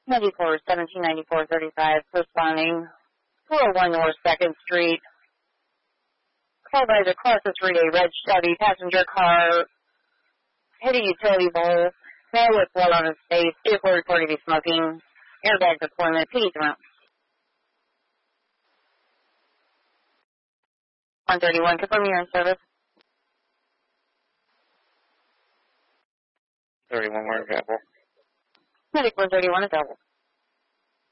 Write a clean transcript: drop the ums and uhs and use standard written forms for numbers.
94 1794 35, responding 401 North 2nd Street. Call by the closest relay, red Chevy passenger car, hit a utility pole, male with blood on his face, vehicle reported to be smoking, airbag deployment, PD amount. 131, confirm you're in service. 31, we're in Apple. Medic 131 is Apple.